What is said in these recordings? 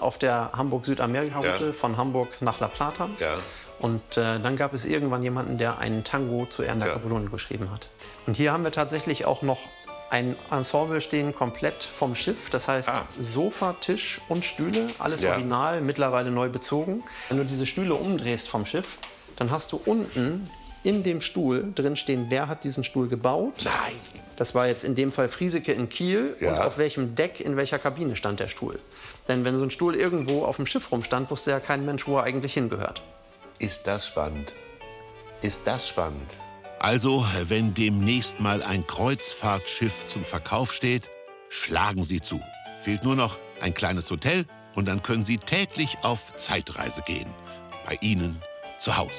auf der Hamburg-Südamerika-Route von Hamburg nach La Plata. Ja. Und dann gab es irgendwann jemanden, der einen Tango zu Ehren der Kapulone geschrieben hat. Und hier haben wir tatsächlich auch noch ein Ensemble stehen, komplett vom Schiff. Das heißt Sofa, Tisch und Stühle, alles original, mittlerweile neu bezogen. Wenn du diese Stühle umdrehst vom Schiff, dann hast du unten in dem Stuhl drin stehen, wer hat diesen Stuhl gebaut. Nein. Das war jetzt in dem Fall Frieseke in Kiel und auf welchem Deck, in welcher Kabine stand der Stuhl. Denn wenn so ein Stuhl irgendwo auf dem Schiff rumstand, wusste ja kein Mensch, wo er eigentlich hingehört. Ist das spannend? Ist das spannend? Also, wenn demnächst mal ein Kreuzfahrtschiff zum Verkauf steht, schlagen Sie zu. Fehlt nur noch ein kleines Hotel und dann können Sie täglich auf Zeitreise gehen. Bei Ihnen zu Hause.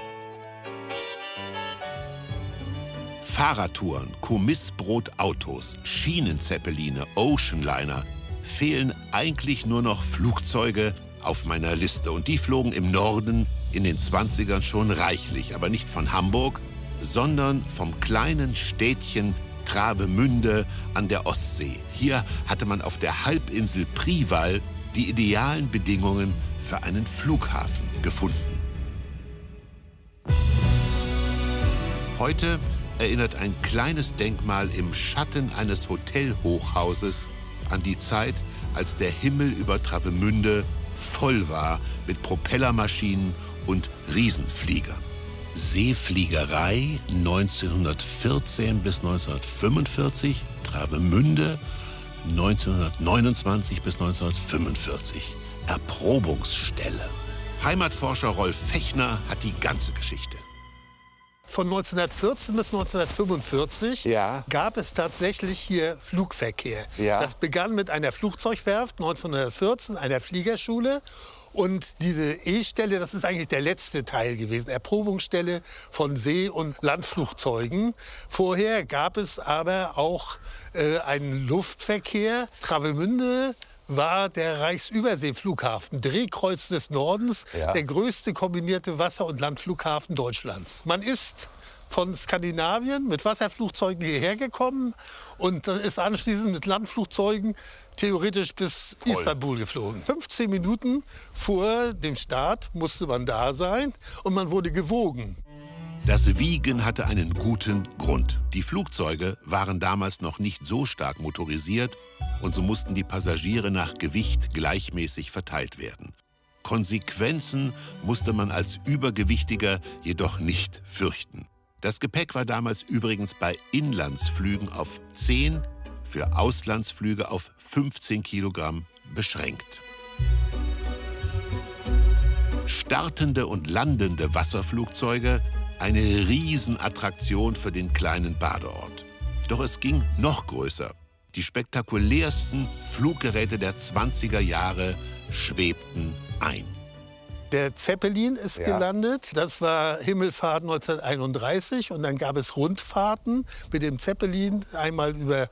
Fahrradtouren, Kommissbrot-Autos, Schienenzeppeline, Oceanliner. Fehlen eigentlich nur noch Flugzeuge auf meiner Liste. Und die flogen im Norden in den 20ern schon reichlich. Aber nicht von Hamburg, sondern vom kleinen Städtchen Travemünde an der Ostsee. Hier hatte man auf der Halbinsel Priwall die idealen Bedingungen für einen Flughafen gefunden. Heute erinnert ein kleines Denkmal im Schatten eines Hotelhochhauses an die Zeit, als der Himmel über Travemünde voll war mit Propellermaschinen und Riesenfliegern. Seefliegerei 1914 bis 1945, Travemünde 1929 bis 1945. Erprobungsstelle. Heimatforscher Rolf Fechner hat die ganze Geschichte. Von 1914 bis 1945 gab es tatsächlich hier Flugverkehr. Das begann mit einer Flugzeugwerft 1914, einer Fliegerschule. Und diese E-Stelle, das ist eigentlich der letzte Teil gewesen, Erprobungsstelle von See- und Landflugzeugen. Vorher gab es aber auch einen Luftverkehr. Travemünde war der Reichsüberseeflughafen, Drehkreuz des Nordens, der größte kombinierte Wasser- und Landflughafen Deutschlands. Man ist von Skandinavien mit Wasserflugzeugen hierher gekommen und dann ist anschließend mit Landflugzeugen theoretisch bis Istanbul geflogen. 15 Minuten vor dem Start musste man da sein und man wurde gewogen. Das Wiegen hatte einen guten Grund. Die Flugzeuge waren damals noch nicht so stark motorisiert und so mussten die Passagiere nach Gewicht gleichmäßig verteilt werden. Konsequenzen musste man als Übergewichtiger jedoch nicht fürchten. Das Gepäck war damals übrigens bei Inlandsflügen auf 10, für Auslandsflüge auf 15 Kilogramm beschränkt. Startende und landende Wasserflugzeuge, eine Riesenattraktion für den kleinen Badeort. Doch es ging noch größer. Die spektakulärsten Fluggeräte der 20er Jahre schwebten ein. Der Zeppelin ist gelandet, das war Himmelfahrt 1931 und dann gab es Rundfahrten mit dem Zeppelin einmal über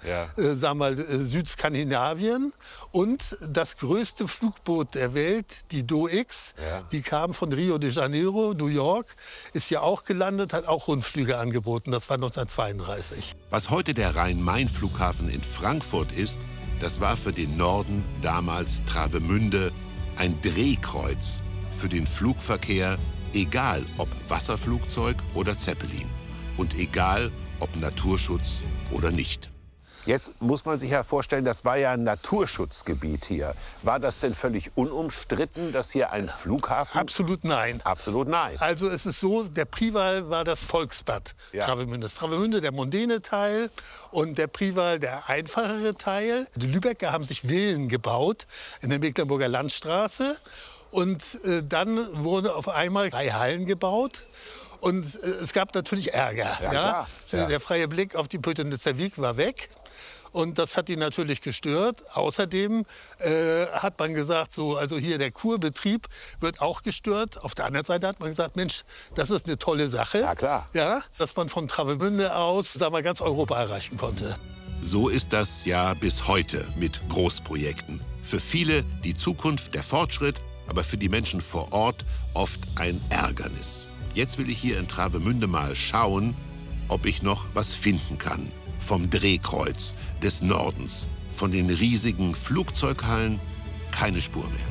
Südskandinavien und das größte Flugboot der Welt, die Do-X, die kam von Rio de Janeiro, New York, ist ja auch gelandet, hat auch Rundflüge angeboten, das war 1932. Was heute der Rhein-Main-Flughafen in Frankfurt ist, das war für den Norden damals Travemünde ein Drehkreuz für den Flugverkehr, egal ob Wasserflugzeug oder Zeppelin und egal ob Naturschutz oder nicht. Jetzt muss man sich ja vorstellen, das war ja ein Naturschutzgebiet hier. War das denn völlig unumstritten, dass hier ein Flughafen... Absolut nein. Absolut nein. Also es ist so, der Priwall war das Volksbad Travemünde. Travemünde der mondäne Teil und der Priwall der einfachere Teil. Die Lübecker haben sich Villen gebaut in der Mecklenburger Landstraße. Und dann wurden auf einmal 3 Hallen gebaut. Und es gab natürlich Ärger. Der freie Blick auf die Pötenitzer Wiek war weg. Und das hat ihn natürlich gestört. Außerdem hat man gesagt, so, also hier der Kurbetrieb wird auch gestört. Auf der anderen Seite hat man gesagt, Mensch, das ist eine tolle Sache. Ja, klar. Ja, dass man von Travemünde aus, sagen wir, ganz Europa erreichen konnte. So ist das ja bis heute mit Großprojekten. Für viele die Zukunft, der Fortschritt, aber für die Menschen vor Ort oft ein Ärgernis. Jetzt will ich hier in Travemünde mal schauen, ob ich noch was finden kann. Vom Drehkreuz des Nordens, von den riesigen Flugzeughallen keine Spur mehr.